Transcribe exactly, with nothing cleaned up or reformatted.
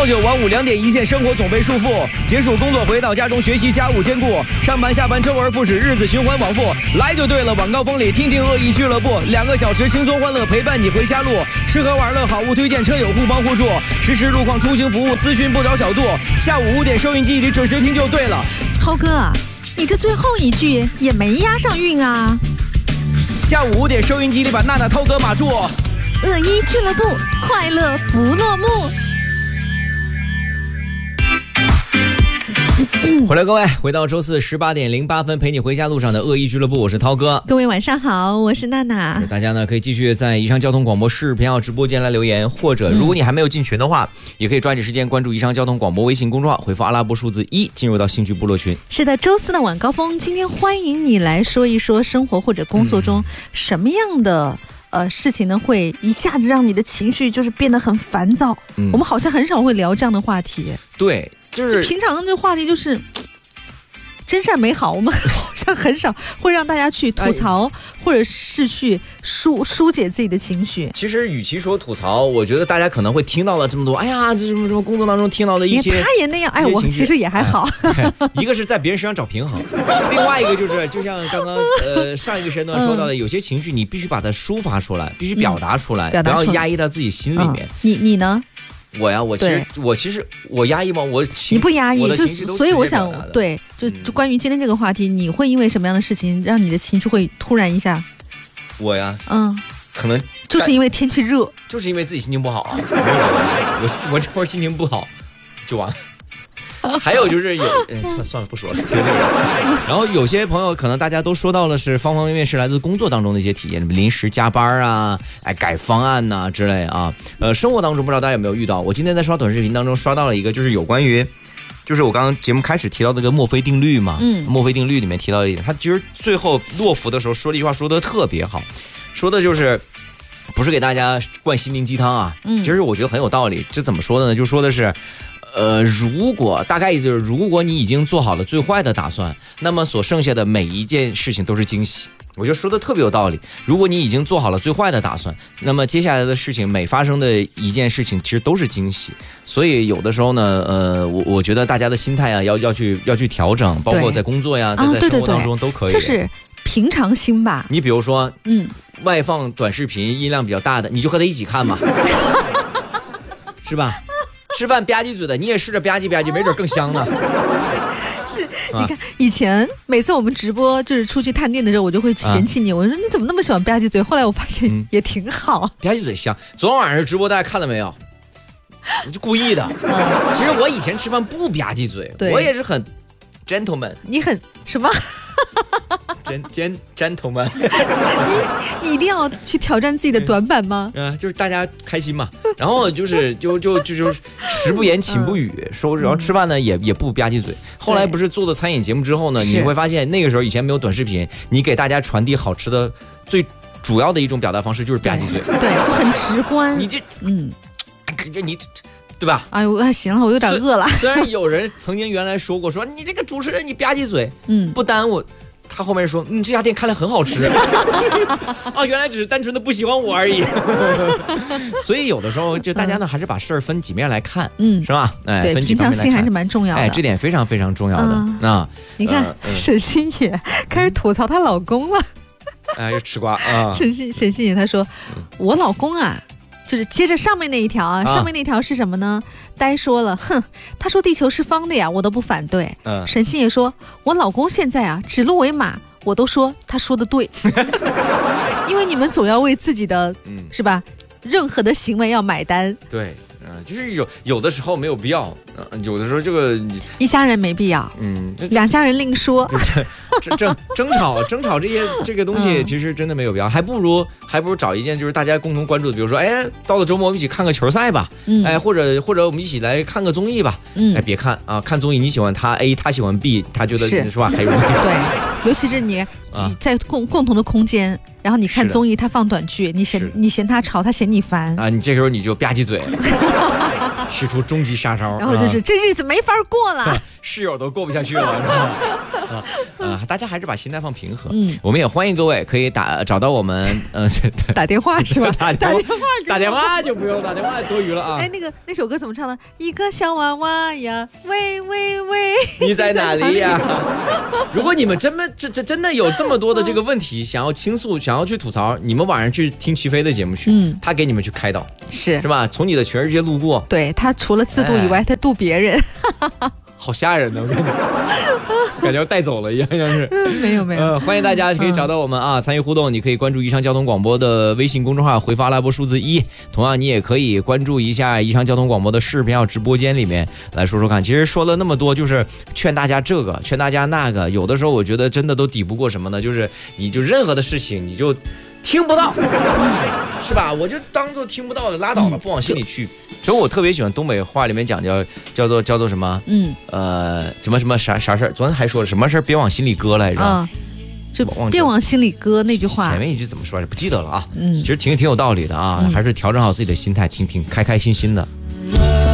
朝九晚五两点一线，生活总被束缚。结束工作回到家中，学习家务兼顾，上班下班周而复始，日子循环往复。来就对了，晚高峰里听听恶意俱乐部，两个小时轻松欢乐陪伴你回家路。吃喝玩乐好物推荐，车友互帮互助，实时路况出行服务，咨询不着小度。下午五点收音机里准时听就对了。 涛哥啊，你这最后一句也没押上韵啊。 下午五点收音机里把娜娜、涛哥码住。 恶意俱乐部，快乐不落幕。 回来各位，回到周四十八点零八分，陪你回家路上的恶意俱乐部，我是涛哥。 各位晚上好，我是娜娜。 大家呢可以继续在宜昌交通广播视频号直播间来留言，或者如果你还没有进群的话，嗯、也可以抓紧时间关注宜昌交通广播微信公众号，回复阿拉伯数字一，进入到兴趣部落群。 是的，周四的晚高峰，今天欢迎你来说一说生活或者工作中什么样的、嗯、呃事情呢，会一下子让你的情绪就是变得很烦躁。嗯、我们好像很少会聊这样的话题。 对。就是平常这话题就是真善美好，我们好像很少会让大家去吐槽，或者是去疏疏解自己的情绪。 其实与其说吐槽，我觉得大家可能会听到了这么多，哎呀，这什么什么工作当中听到的一些， 他也那样，哎，我其实也还好。 哎、一个是在别人身上找平衡，另外一个就是就像刚刚呃上一个时间段说到的，嗯、有些情绪你必须把它抒发出来，必须表达出来，嗯、不要压抑到自己心里面。 嗯、你你呢？ 我呀，我其实我其实我压抑吗？我你不压抑， 我的情绪都所以我想对，就就关于今天这个话题，嗯、你会因为什么样的事情让你的情绪会突然一下？ 我呀， 嗯， 可能就是因为天气热， 就是因为自己心情不好啊。我我这会儿心情不好，就完了。还有就是有，哎、算算了，不说了。然后有些朋友可能大家都说到了是方方面面是来自工作当中的一些体验，临时加班啊，哎改方案呐、啊、之类啊。呃，生活当中不知道大家有没有遇到？我今天在刷短视频当中刷到了一个，就是有关于，就是我刚刚节目开始提到那个墨菲定律嘛，嗯，墨菲定律里面提到了一点，他其实最后落伏的时候说了一句话，说的特别好，说的就是。不是给大家灌心灵鸡汤啊，嗯，其实我觉得很有道理。这怎么说的呢？就说的是，呃，如果大概意思就是，如果你已经做好了最坏的打算，那么所剩下的每一件事情都是惊喜。我觉得说的特别有道理。如果你已经做好了最坏的打算，那么接下来的事情每发生的一件事情其实都是惊喜。所以有的时候呢，呃，我我觉得大家的心态啊，要要去要去调整，包括在工作呀，在在生活当中都可以。 就是。平常心吧。 你比如说，嗯，外放短视频音量比较大的，你就和他一起看嘛，是吧？吃饭吧唧嘴的，你也试着吧唧吧唧，没准更香呢。 是，你看以前每次我们直播就是出去探店的时候，我就会嫌弃你，啊、我说你怎么那么喜欢吧唧嘴？后来我发现也挺好， 吧唧嘴香。昨天晚上直播大家看了没有？我就故意的。嗯、其实我以前吃饭不吧唧嘴，我也是很 gentleman。 你很什么？ 真真 gentleman， 你你一定要去挑战自己的短板吗？ 嗯、呃，就是大家开心嘛。然后就是就就就就食不言寝不语，说然后吃饭呢也也不吧唧嘴。后来不是做了餐饮节目之后呢，你会发现那个时候以前没有短视频，你给大家传递好吃的最主要的一种表达方式就是吧唧嘴， 对，就很直观。 你这嗯，你这。对吧？ 哎呦，行了，我有点饿了。 虽然有人曾经原来说过，说你这个主持人你吧唧嘴，嗯，不耽误。他后面说，嗯，这家店看来很好吃。啊，原来只是单纯的不喜欢我而已。所以有的时候就大家呢，还是把事儿分几面来看，嗯，是吧？哎， 对， 分几面来看， 平常心还是蛮重要的。 哎，这点非常非常重要的。嗯、啊， 你看、呃、沈星野开始吐槽她老公了。 哎，又吃瓜啊！ 沈星沈星野他说，我老公啊。就是接着上面那一条啊，上面那条是什么呢？呆说了，哼，他说地球是方的呀，我都不反对。嗯，沈星也说，我老公现在啊指鹿为马，我都说他说的对，因为你们总要为自己的，嗯，是吧？任何的行为要买单。 对。嗯，就是有有的时候没有必要，呃、有的时候这个一家人没必要，嗯，两家人另说。 争争争吵争吵这些这个东西，其实真的没有必要，嗯、还不如还不如找一件就是大家共同关注的，比如说，哎，到了周末我们一起看个球赛吧，嗯，哎，或者或者我们一起来看个综艺吧，嗯，哎，别看啊，看综艺你喜欢他 A， 他喜欢 B， 他觉得 是, 是吧？还有对，尤其是你在共共同的空间。然后你看综艺，他放短剧，你嫌你嫌他吵，他嫌你烦啊！你这时候你就吧唧嘴，使出终极杀招， 然后就是、啊、这日子没法过了， 室友都过不下去了，是吧？ 啊呃，大家还是把心态放平和。嗯，我们也欢迎各位可以打找到我们，呃， 打电话是吧？ 打打电话，打电话就不用打电话，多余了啊。 哎，那个那首歌怎么唱的？一个小娃娃呀，喂喂喂， 你在哪里呀？如果你们真的这这真的有这么多的这个问题，想要倾诉，想要去吐槽，你们晚上去听齐飞的节目去，嗯，他给你们去开导， 是是吧？从你的全世界路过， 对他除了自渡以外，哎、他渡别人。 好吓人呢，我跟你感觉要带走了一样，像是。 没有没有、 呃，欢迎大家可以找到我们啊，参与互动。你可以关注宜昌交通广播的微信公众号，回发拉波数字一。同样，你也可以关注一下宜昌交通广播的视频号直播间里面来说说看。其实说了那么多，就是劝大家这个，劝大家那个。有的时候我觉得真的都抵不过什么呢？就是你就任何的事情你就听不到，是吧？我就当做听不到的，拉倒了，不往心里去。所以我特别喜欢东北话里面讲叫叫做叫做什么？嗯，呃，什么什么啥啥事儿？昨天还说了什么事儿别往心里搁来着？啊， 就别往心里搁那句话。 前面一句怎么说来着？不记得了啊。嗯，其实挺挺有道理的啊，还是调整好自己的心态，听听开开心心的。